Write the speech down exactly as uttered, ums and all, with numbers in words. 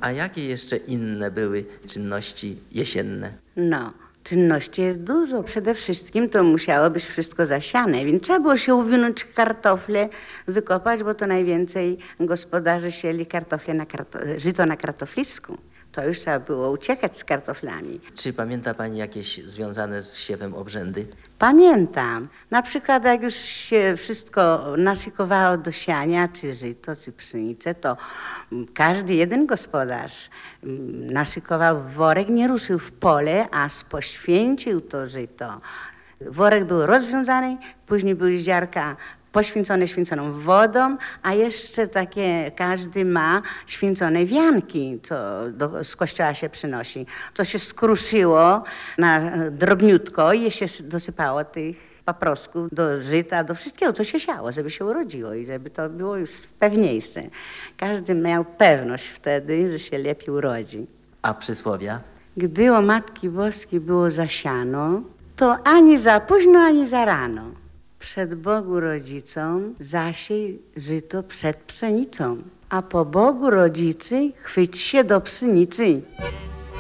A jakie jeszcze inne były czynności jesienne? No, czynności jest dużo. Przede wszystkim to musiało być wszystko zasiane, więc trzeba było się uwinąć kartofle, wykopać, bo to najwięcej gospodarzy sieli kartofle na karto żyto na kartoflisku. To już trzeba było uciekać z kartoflami. Czy pamięta pani jakieś związane z siewem obrzędy? Pamiętam, na przykład jak już się wszystko naszykowało do siania, czy żyto, czy pszenicę, to każdy jeden gospodarz naszykował worek, nie ruszył w pole, a poświęcił to żyto. Worek był rozwiązany, później były ziarka poświęcone święconą wodą, a jeszcze takie każdy ma święcone wianki, co do, z kościoła się przynosi. To się skruszyło na drobniutko i się dosypało tych paprosków do żyta, do wszystkiego, co się siało, żeby się urodziło i żeby to było już pewniejsze. Każdy miał pewność wtedy, że się lepiej urodzi. A przysłowia? Gdy o Matki Boskiej było zasiano, to ani za późno, ani za rano. Przed Bogu rodzicom zasiej żyto przed pszenicą, a po Bogu rodzicy chwyć się do pszenicy.